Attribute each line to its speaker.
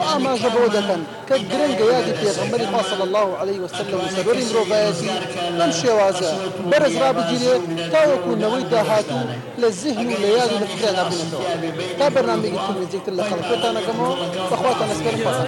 Speaker 1: ئاماژە بۆ دەکەن کە گرنگە یادی پێغەمبەری خوا صلی الله عليه وسلم و سەروەری مرۆڤایەتی بەم شێوازە بەرز ڕابگیرێ تاوەکو نەوەی داهاتوو لە ذهن و لە یاد و لە فکرەدا بنێتەوە. تا بەرنامەیەکی تر نزیکتر لە خەڵک پێتان ئەکەمەوە بەخواتان ئەسپێرم.